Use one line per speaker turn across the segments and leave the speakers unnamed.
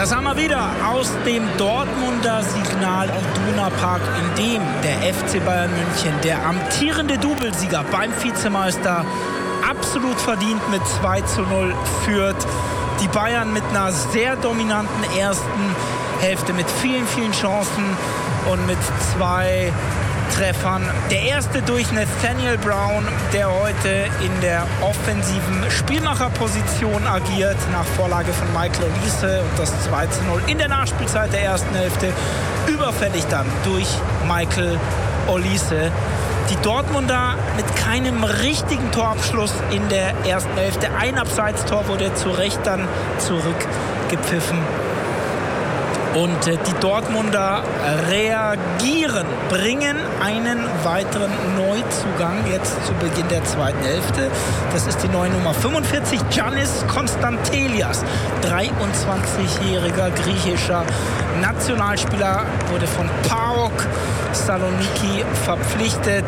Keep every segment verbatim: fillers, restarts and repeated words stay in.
Das haben wir wieder aus dem Dortmunder Signal Iduna Park, in dem der F C Bayern München, der amtierende Doublesieger beim Vizemeister, absolut verdient mit zwei zu null führt. Die Bayern mit einer sehr dominanten ersten Hälfte, mit vielen, vielen Chancen und mit zwei Treffern. Der erste durch Nathaniel Brown, der heute in der offensiven Spielmacherposition agiert, nach Vorlage von Michael Olise, und das zwei zu null in der Nachspielzeit der ersten Hälfte, überfällig dann durch Michael Olise. Die Dortmunder mit keinem richtigen Torabschluss in der ersten Hälfte. Ein Abseitstor wurde zu Recht dann zurückgepfiffen. Und äh, die Dortmunder reagieren, bringen einen weiteren Neuzugang jetzt zu Beginn der zweiten Hälfte. Das ist die neue Nummer fünfundvierzig, Giannis Konstantelias, dreiundzwanzigjähriger griechischer Nationalspieler, wurde von PAOK Saloniki verpflichtet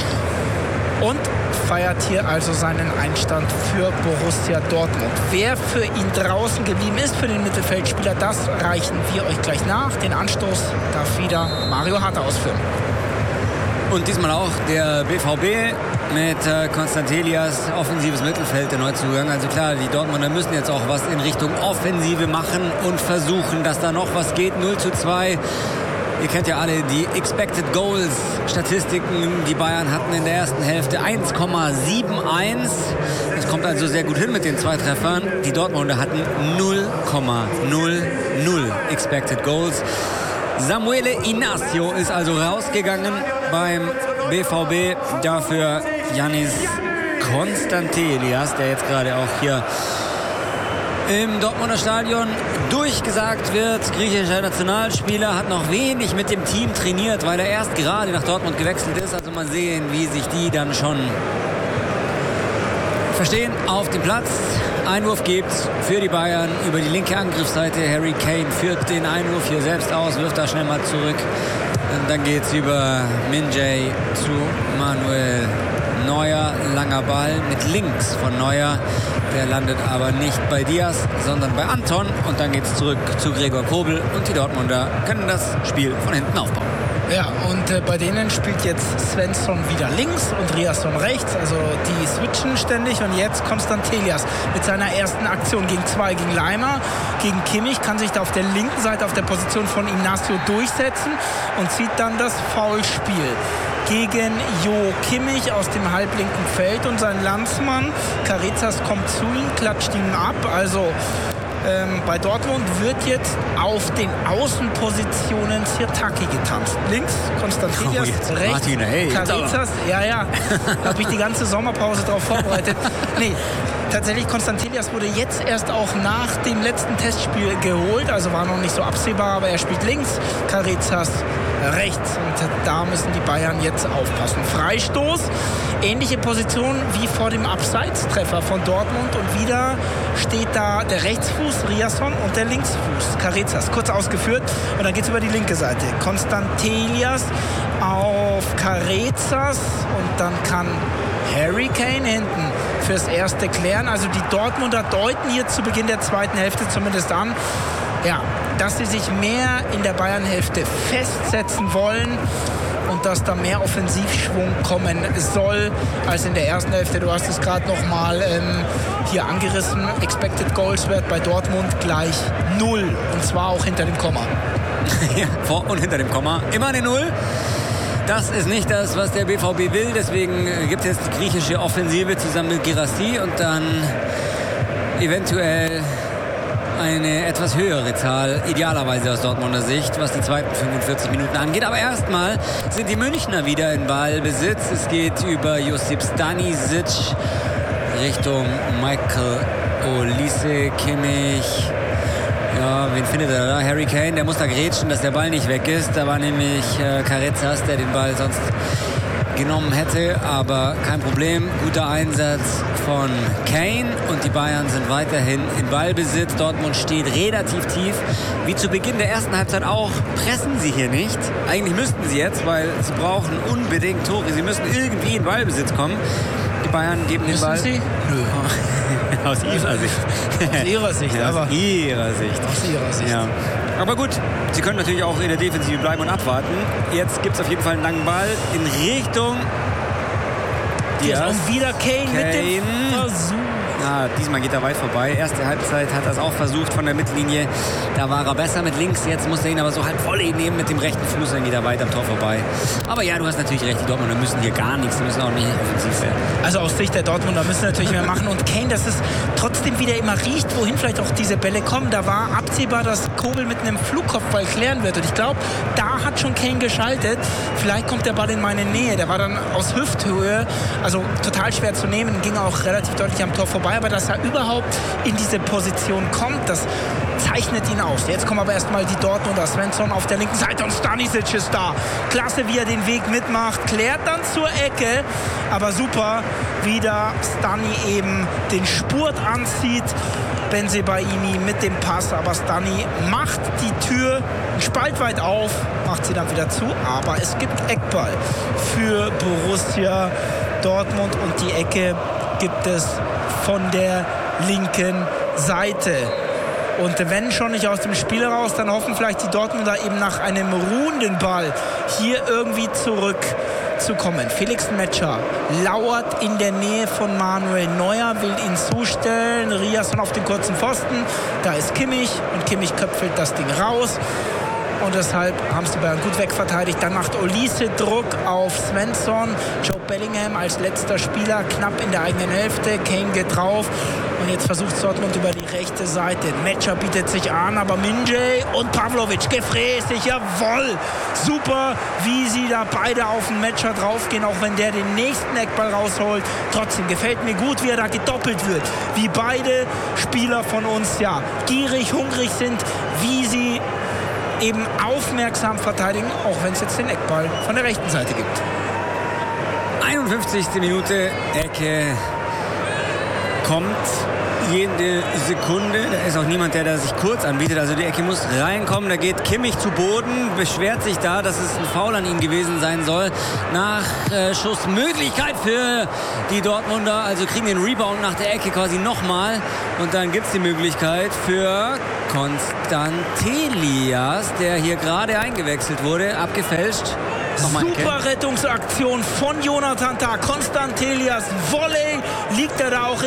und feiert hier also seinen Einstand für Borussia Dortmund. Wer für ihn draußen geblieben ist, für den Mittelfeldspieler, das reichen wir euch gleich nach. Den Anstoß darf wieder Mario Harter ausführen.
Und diesmal auch der B V B mit äh, Konstantelias, offensives Mittelfeld, der Neuzugang. Also klar, die Dortmunder müssen jetzt auch was in Richtung Offensive machen und versuchen, dass da noch was geht. null zu zwei. Ihr kennt ja alle die Expected Goals Statistiken. Die Bayern hatten in der ersten Hälfte eins Komma einundsiebzig. Das kommt also sehr gut hin mit den zwei Treffern. Die Dortmunder hatten null Komma null null Expected Goals. Samuele Inacio ist also rausgegangen beim B V B. Dafür Giannis Konstantelias, der jetzt gerade auch hier im Dortmunder Stadion durchgesagt wird. Griechischer Nationalspieler, hat noch wenig mit dem Team trainiert, weil er erst gerade nach Dortmund gewechselt ist. Also mal sehen, wie sich die dann schon verstehen auf dem Platz. Einwurf gibt für die Bayern über die linke Angriffsseite. Harry Kane führt den Einwurf hier selbst aus, wirft da schnell mal zurück. Und dann geht es über Min-Jae zu Manuel Neuer. Langer Ball mit links von Neuer. Der landet aber nicht bei Diaz, sondern bei Anton. Und dann geht es zurück zu Gregor Kobel. Und die Dortmunder können das Spiel von hinten aufbauen.
Ja, und äh, bei denen spielt jetzt Svensson wieder links und Riasson rechts. Also die switchen ständig. Und jetzt Konstantelias mit seiner ersten Aktion gegen zwei, gegen Leimer, gegen Kimmich, kann sich da auf der linken Seite auf der Position von Inacio durchsetzen und zieht dann das Foulspiel gegen Jo Kimmich aus dem halblinken Feld. Und sein Landsmann Carezas kommt zu ihm, klatscht ihn ab. Also Ähm, bei Dortmund wird jetzt auf den Außenpositionen Sirtaki getanzt. Links Konstantelias,
oh,
rechts
Martin, hey,
Carezas. Ja, ja, da habe ich die ganze Sommerpause drauf vorbereitet. Nee, tatsächlich, Konstantelias wurde jetzt erst auch nach dem letzten Testspiel geholt. Also war noch nicht so absehbar, aber er spielt links, Carezas rechts. Und da müssen die Bayern jetzt aufpassen. Freistoß, ähnliche Position wie vor dem Abseitstreffer von Dortmund. Und wieder steht da der Rechtsfuß Riasson und der Linksfuß Carezas. Kurz ausgeführt. Und dann geht es über die linke Seite. Konstantelias auf Carezas. Und dann kann Harry Kane hinten fürs Erste klären. Also die Dortmunder deuten hier zu Beginn der zweiten Hälfte zumindest an, ja, dass sie sich mehr in der Bayern-Hälfte festsetzen wollen und dass da mehr Offensivschwung kommen soll als in der ersten Hälfte. Du hast es gerade noch mal ähm, hier angerissen. Expected Goals Wert bei Dortmund gleich null. Und zwar auch hinter dem Komma.
Ja, vor und hinter dem Komma. Immer eine Null. Das ist nicht das, was der B V B will. Deswegen gibt es jetzt die griechische Offensive zusammen mit Guirassy und dann eventuell eine etwas höhere Zahl, idealerweise aus Dortmunder Sicht, was die zweiten fünfundvierzig Minuten angeht. Aber erstmal sind die Münchner wieder in Ballbesitz. Es geht über Josip Stanisic Richtung Michael Olise, Kimmich. Ja, wen findet er da? Harry Kane, der muss da grätschen, dass der Ball nicht weg ist. Da war nämlich äh, Carezas, der den Ball sonst genommen hätte, aber kein Problem. Guter Einsatz von Kane und die Bayern sind weiterhin in Ballbesitz. Dortmund steht relativ tief, wie zu Beginn der ersten Halbzeit auch. Pressen sie hier nicht. Eigentlich müssten sie jetzt, weil sie brauchen unbedingt Tore. Sie müssen irgendwie in Ballbesitz kommen. Die Bayern geben den Ball.
Sie? Nö.
Aus ihrer Sicht.
Aus ihrer Sicht,
ja,
aber.
Aus ihrer Sicht.
Aus ihrer Sicht.
Ja. Aber gut, sie können natürlich auch in der Defensive bleiben und abwarten. Jetzt gibt es auf jeden Fall einen langen Ball in Richtung
Diaz. Und wieder Kane,
Kane
mit dem Versuch.
Ja, diesmal geht er weit vorbei. Erste Halbzeit hat er es auch versucht von der Mittellinie. Da war er besser mit links. Jetzt muss er ihn aber so halb volley nehmen mit dem rechten Fuß. Dann geht er weit am Tor vorbei. Aber ja, du hast natürlich recht. Die Dortmunder müssen hier gar nichts. Die müssen auch nicht offensiv werden.
Also aus Sicht der Dortmunder müssen natürlich mehr machen. Und Kane, dass es trotzdem wieder immer riecht, wohin vielleicht auch diese Bälle kommen. Da war absehbar, dass Kobel mit einem Flugkopfball klären wird. Und ich glaube, da hat schon Kane geschaltet. Vielleicht kommt der Ball in meine Nähe. Der war dann aus Hüfthöhe. Also total schwer zu nehmen. Ging auch relativ deutlich am Tor vorbei. Aber dass er überhaupt in diese Position kommt, das zeichnet ihn aus. Jetzt kommen aber erstmal die Dortmunder. Svensson auf der linken Seite und Stanisic ist da. Klasse, wie er den Weg mitmacht. Klärt dann zur Ecke. Aber super, wie da Stani eben den Spurt anzieht. Bensebaini mit dem Pass. Aber Stani macht die Tür einen Spalt weit auf, macht sie dann wieder zu. Aber es gibt Eckball für Borussia Dortmund. Und die Ecke gibt es von der linken Seite. Und wenn schon nicht aus dem Spiel raus, dann hoffen vielleicht die Dortmunder eben nach einem ruhenden Ball hier irgendwie zurückzukommen. Felix Metscher lauert in der Nähe von Manuel Neuer, will ihn zustellen. Riasson auf den kurzen Pfosten. Da ist Kimmich und Kimmich köpfelt das Ding raus. Und deshalb haben es die Bayern gut wegverteidigt. Dann macht Olise Druck auf Svensson. Joe Bellingham als letzter Spieler knapp in der eigenen Hälfte. Kane geht drauf. Und jetzt versucht Dortmund über die rechte Seite. Metscher bietet sich an, aber Minjay und Pavlovic gefräßig. Jawohl! Super, wie sie da beide auf den Metscher draufgehen, auch wenn der den nächsten Eckball rausholt. Trotzdem gefällt mir gut, wie er da gedoppelt wird. Wie beide Spieler von uns ja gierig, hungrig sind, wie sie eben aufmerksam verteidigen, auch wenn es jetzt den Eckball von der rechten Seite gibt.
einundfünfzigste Minute, Ecke kommt jede Sekunde. Da ist auch niemand, der da sich kurz anbietet. Also die Ecke muss reinkommen. Da geht Kimmich zu Boden, beschwert sich da, dass es ein Foul an ihm gewesen sein soll. Nach äh, Schussmöglichkeit für die Dortmunder. Also kriegen den Rebound nach der Ecke quasi nochmal. Und dann gibt es die Möglichkeit für Constantelias, der hier gerade eingewechselt wurde, abgefälscht.
Super Rettungsaktion von Jonathan Tah. Constantelias Volley liegt er da auch in